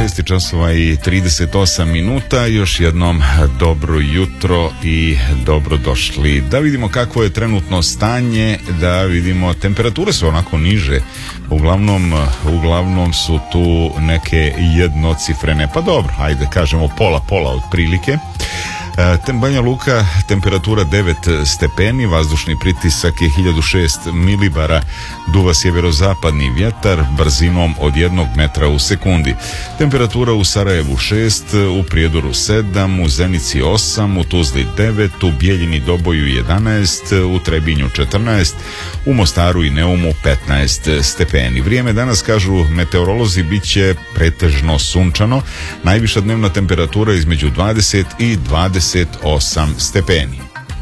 6 časova i 38 minuta. Još jednom dobro jutro i dobrodošli. Da vidimo kakvo je trenutno stanje, da vidimo, temperature su onako niže. Uglavnom su tu neke jednocifrene, pa dobro, ajde kažemo pola otprilike. Banja Luka, temperatura 9 stepeni, vazdušni pritisak je 1006 milibara, duva sjeverozapadni vjetar brzinom od 1 metra u sekundi. Temperatura u Sarajevu 6, u Prijedoru 7, u Zenici 8, u Tuzli 9, u Bijeljini Doboju 11, u Trebinju 14, u Mostaru i Neumu 15 stepeni. Vrijeme danas, kažu meteorolozi, bit će pretežno sunčano, najviša dnevna temperatura između 20 i 28 stepeni.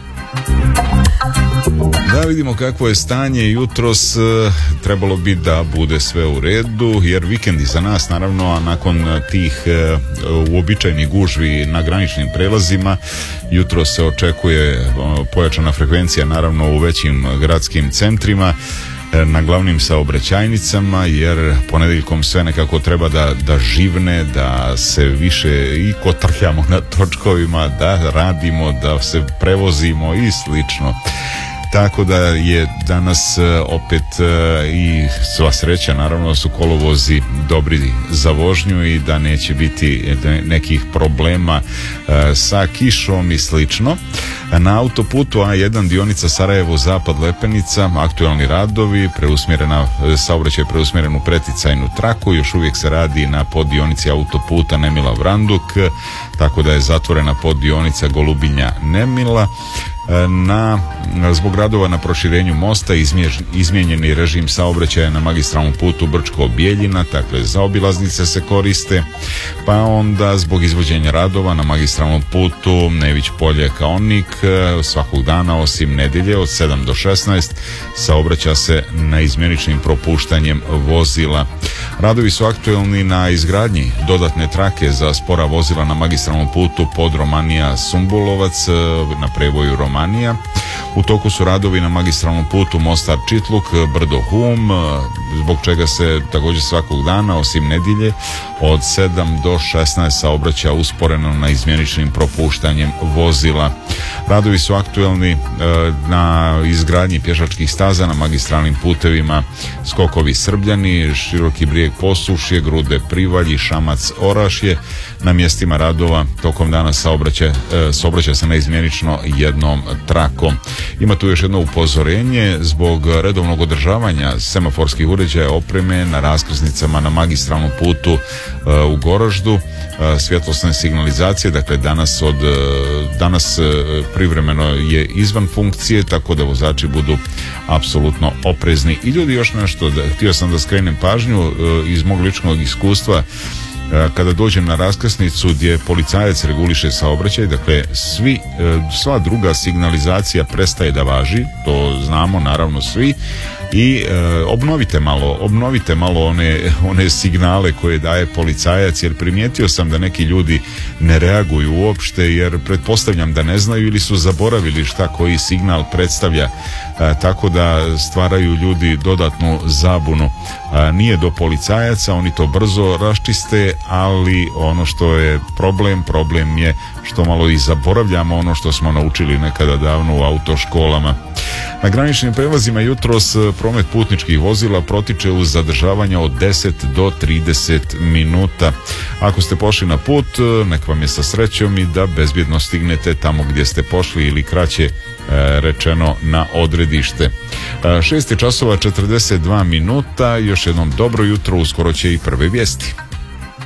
Da vidimo kakvo je stanje jutros. Trebalo bi da bude sve u redu, jer vikend iza nas, naravno, a nakon tih uobičajenih gužvi na graničnim prelazima, jutro se očekuje pojačana frekvencija, naravno, u većim gradskim centrima, na glavnim saobraćajnicama, jer ponedeljkom sve nekako treba da živne, da se više i kotrljamo na točkovima, da radimo, da se prevozimo i slično. Tako da je danas opet i sva sreća, naravno, su kolovozi dobri za vožnju i da neće biti nekih problema sa kišom i slično. Na autoputu A1 dionica Sarajevo Zapad Lepenica, aktualni radovi, saobraćaj preusmjeren u preticajnu traku, još uvijek se radi na poddionici autoputa Nemila Vranduk, tako da je zatvorena poddionica Golubinja Nemila. Zbog radova na proširenju mosta izmijenjeni režim saobraćaja na magistralnom putu Brčko-Bijeljina, dakle zaobilaznice se koriste, pa onda zbog izvođenja radova na magistralnom putu Nević Polje-Kaonik svakog dana osim nedjelje od 7 do 16 saobraća se neizmjeničnim propuštanjem vozila. Radovi su aktuelni na izgradnji dodatne trake za spora vozila na magistralnom putu Podromanija-Sumbulovac na prevoju Romanija. U toku su radovi na magistralnom putu Mostar-Čitluk, Brdo-Hum, zbog čega se također svakog dana, osim nedjelje, od 7 do 16 saobraća usporeno na izmjeničnim propuštanjem vozila. Radovi su aktuelni na izgradnji pješačkih staza na magistralnim putevima Skokovi Srbljani, Široki Brijeg Posušje, Grude Privalji, Šamac Orašje. Na mjestima radova tokom dana saobraća se neizmjenično jednom trakom. Ima tu još jedno upozorenje zbog redovnog održavanja semaforskih uređaja opreme na raskrsnicama na magistralnom putu u Goraždu, svjetlosne signalizacije, dakle danas privremeno je izvan funkcije, tako da vozači budu apsolutno oprezni. I ljudi, još nešto, htio sam da skrenem pažnju iz mog ličnog iskustva. Kada dođem na raskrsnicu gdje policajac reguliše saobraćaj, dakle sva druga signalizacija prestaje da važi, to znamo naravno svi, i obnovite malo one signale koje daje policajac, jer primijetio sam da neki ljudi ne reaguju uopšte, jer pretpostavljam da ne znaju ili su zaboravili šta koji signal predstavlja, tako da stvaraju ljudi dodatnu zabunu. Nije do policajaca, oni to brzo raščiste, ali ono što je problem je što malo i zaboravljamo ono što smo naučili nekada davno u autoškolama. Na graničnim prelazima jutros promet putničkih vozila protiče uz zadržavanja od 10 do 30 minuta. Ako ste pošli na put, nek vam je sa srećom i da bezbjedno stignete tamo gdje ste pošli, ili kraće rečeno na odredište. 6 časova 42 minuta, još jednom dobro jutro, uskoro će i prve vijesti.